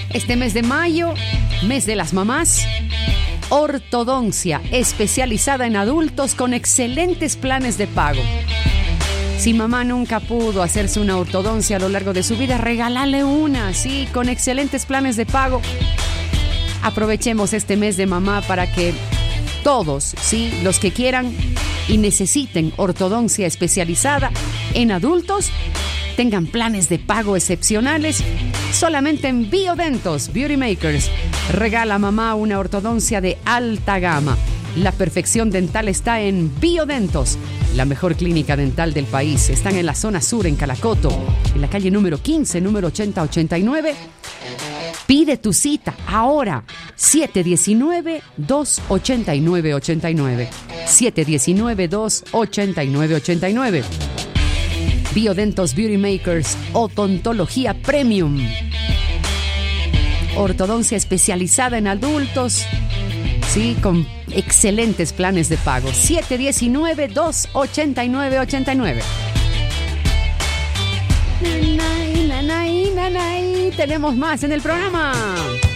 Este mes de mayo, mes de las mamás, ortodoncia especializada en adultos con excelentes planes de pago. Si mamá nunca pudo hacerse una ortodoncia a lo largo de su vida, regálale una, sí, con excelentes planes de pago. Aprovechemos este mes de mamá para que todos, sí, los que quieran y necesiten ortodoncia especializada en adultos, tengan planes de pago excepcionales. Solamente en Biodentos Beauty Makers regala a mamá una ortodoncia de alta gama. La perfección dental está en Biodentos, la mejor clínica dental del país. Están en la zona sur, en Calacoto, en la calle número 15, número 8089. Pide tu cita ahora, 719-289-89. 719-289-89. Biodentos Beauty Makers, odontología premium. Ortodoncia especializada en adultos, sí, con excelentes planes de pago. 719-289-89. Nanay, nanay, nanay. Tenemos más en el programa.